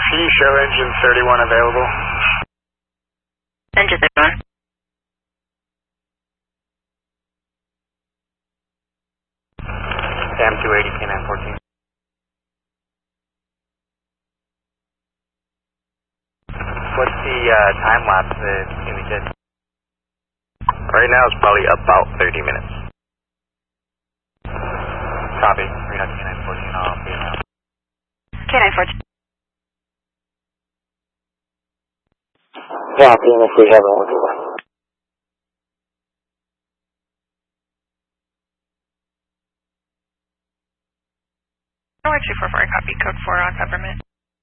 Can you show engine 31 available? Engine 31. Sam 280, K9 14. What's the time lapse that we did? Right now it's probably about 30 minutes. Copy. Read out K9 14, I'll be around. K9 14. Yeah, if we have one, we'll do that. Norwich 244, copy code 4 on Peppermint.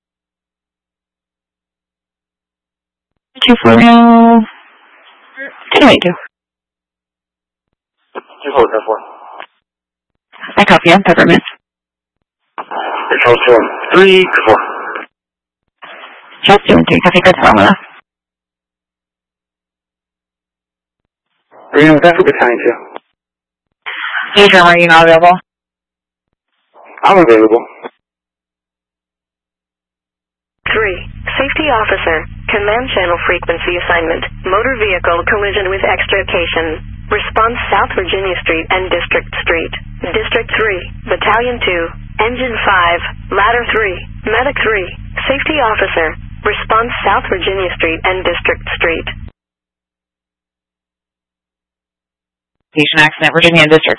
240. K92. 2404. I copy on Peppermint. Charles 3, 4. Charles 2 and 3, copy code formula. Reno, that's for battalion 2. Adrian, are you not available? I'm available. 3. Safety officer. Command channel frequency assignment. Motor vehicle collision with extrication. Response South Virginia Street and District Street. District 3. Battalion 2. Engine 5. Ladder 3. Medic 3. Safety officer. Response South Virginia Street and District Street. Station accident, Virginia District.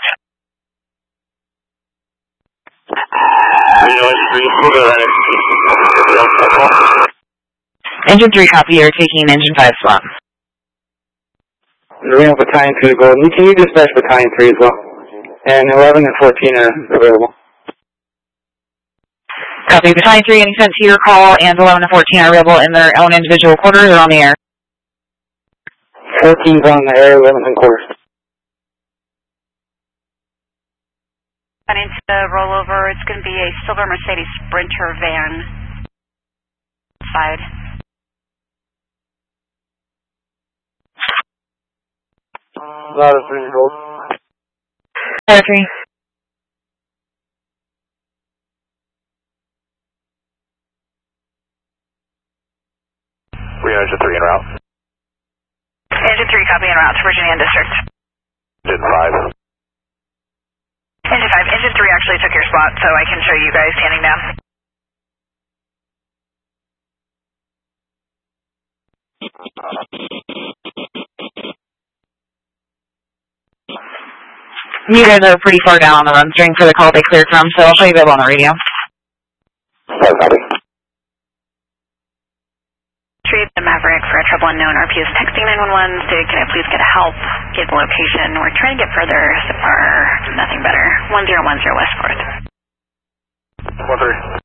Engine 3 copy, you're taking engine 5 slot. Reno battalion 2 to go. Can you dispatch battalion 3 as well? And 11 and 14 are available. Copy, battalion 3, any sense to your call, and 11 and 14 are available in their own individual quarters or on the air? 14's on the air, 11's in quarters. I need to roll over. It's going to be a silver Mercedes Sprinter van. Side. Ladder 3, hold. Ladder 3. We are engine 3 en route. Engine 3 copy en route to Virginia District. Engine 5. Engine 5. Engine 3 actually took your spot, so I can show you guys standing down. You guys are pretty far down on the run string for the call they cleared from, so I'll show you available on the radio. Copy. Treat the Maverick for a trouble unknown. RP is texting 911. Stated, can I please get help? Get the location. We're trying to get further so far. Nothing better. 1010 West 4th. 1-3.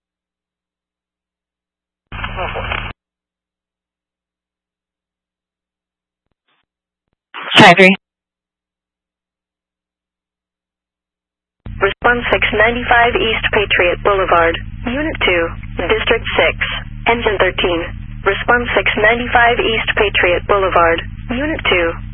Time 3. Response 695 East Patriot Boulevard. Unit 2. District 6. Engine 13. Response 695 East Patriot Boulevard. Unit 2.